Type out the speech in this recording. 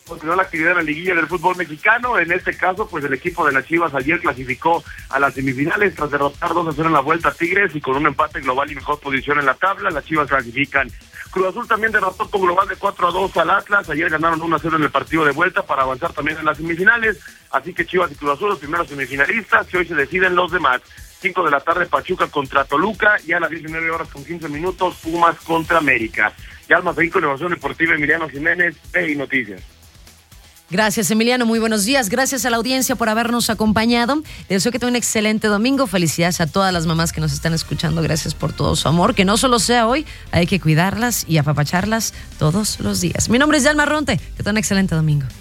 Continuó la actividad en la liguilla del fútbol mexicano. En este caso, pues el equipo de las Chivas ayer clasificó a las semifinales tras derrotar 2-0 en la vuelta a Tigres y con un empate global y mejor posición en la tabla. Las Chivas clasifican. Cruz Azul también derrotó con global de 4-2 al Atlas. Ayer ganaron 1-0 en el partido de vuelta para avanzar también en las semifinales. Así que Chivas y Cruz Azul los primeros semifinalistas, y hoy se deciden los demás. 5 de la tarde Pachuca contra Toluca y a las 19 horas con 15 minutos Pumas contra América. Yalma Federico, Innovación Deportiva, Emiliano Jiménez, TI Noticias. Gracias, Emiliano. Muy buenos días. Gracias a la audiencia por habernos acompañado. Les deseo que tengan un excelente domingo. Felicidades a todas las mamás que nos están escuchando. Gracias por todo su amor. Que no solo sea hoy, hay que cuidarlas y apapacharlas todos los días. Mi nombre es Yalma Ronte. Que tengan un excelente domingo.